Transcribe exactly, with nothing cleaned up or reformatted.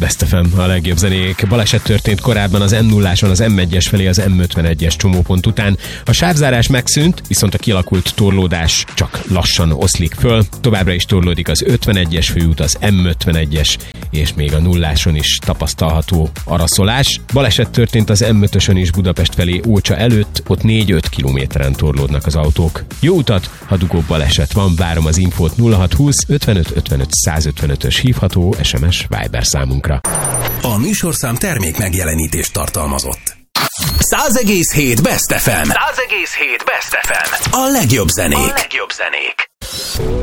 Best ef em, a legjobb zenék. Baleset történt korábban az em nulláson az em egyes felé az em ötvenegyes csomópont után. A sávzárás megszűnt, viszont a kialakult torlódás csak lassan oszlik föl. Továbbra is torlódik az ötvenegyes főút, az em ötvenegyes, és még a nulláson is tapasztalható araszolás. Baleset történt az em ötösön is Budapest felé Ócsa előtt, ott négy-öt kilométeren torlódnak az autók. Jó utat, ha dugóbb baleset van, várom az infót. Nulla hat húsz ötvenöt ötvenöt száz ötvenötös hívható es em es Viber számunkra. A műsorszám termék megjelenítést tartalmazott. száz egész hét Best ef em. száz egész hét Best ef em. A legjobb zenék. A legjobb zenék.